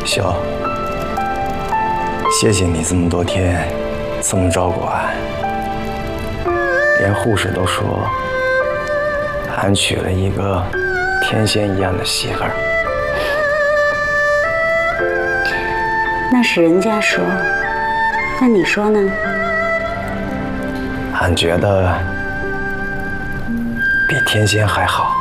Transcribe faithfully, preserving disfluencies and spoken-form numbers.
秀，谢谢你这么多天这么照顾俺，连护士都说俺娶了一个天仙一样的媳妇儿。 那是人家说，那你说呢？ 俺觉得比天仙还好。